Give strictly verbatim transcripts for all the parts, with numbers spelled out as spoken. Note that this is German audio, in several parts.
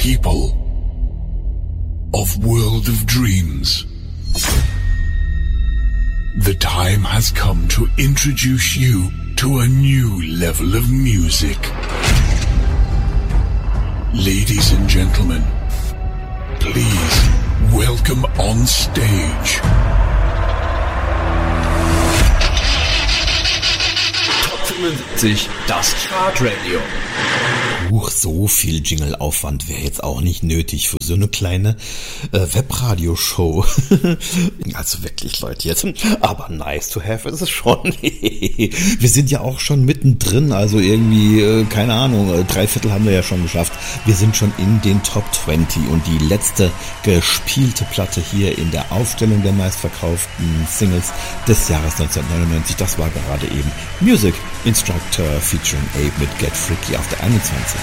people of World of Dreams. The time has come to introduce you to a new level of music. Ladies and gentlemen, please welcome on stage Top fünfundsiebzig, das Chartradio. Huch, so viel Jingle-Aufwand wäre jetzt auch nicht nötig für so eine kleine äh, Webradio-Show. Also wirklich, Leute, jetzt. Aber nice to have ist es schon. Wir sind ja auch schon mittendrin, also irgendwie, äh, keine Ahnung, äh, drei Viertel haben wir ja schon geschafft. Wir sind schon in den Top zwanzig und die letzte gespielte Platte hier in der Aufstellung der meistverkauften Singles des Jahres neunzehnhundertneunundneunzig, das war gerade eben Music Instructor featuring Abe mit Get Freaky auf der einundzwanzig.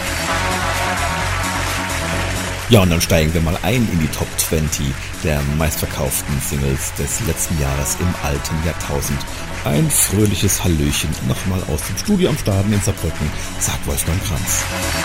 Ja, und dann steigen wir mal ein in die Top zwanzig der meistverkauften Singles des letzten Jahres im alten Jahrtausend. Ein fröhliches Hallöchen nochmal aus dem Studio am Staden in Saarbrücken, sagt Wolfgang Kranz.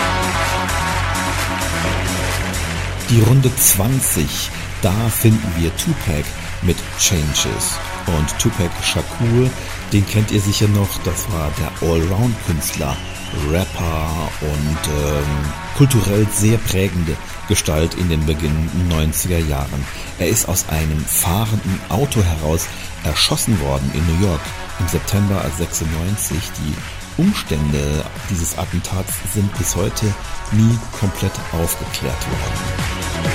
Die Runde zwanzig, da finden wir Tupac mit Changes. Und Tupac Shakur, den kennt ihr sicher noch, das war der Allround-Künstler, Rapper und ähm, kulturell sehr prägende Gestalt in den beginnenden neunziger Jahren. Er ist aus einem fahrenden Auto heraus erschossen worden in New York im September sechsundneunzig. Die Umstände dieses Attentats sind bis heute nie komplett aufgeklärt worden.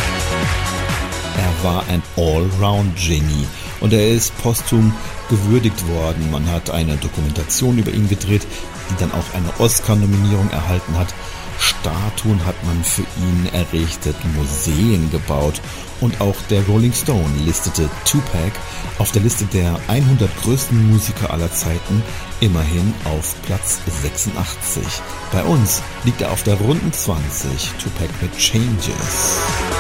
Er war ein Allround-Genie und er ist posthum gewürdigt worden. Man hat eine Dokumentation über ihn gedreht, die dann auch eine Oscar-Nominierung erhalten hat. Statuen hat man für ihn errichtet, Museen gebaut und auch der Rolling Stone listete Tupac auf der Liste der hundert größten Musiker aller Zeiten immerhin auf Platz sechsundachtzig. Bei uns liegt er auf der Runden zwanzig, Tupac mit Changes.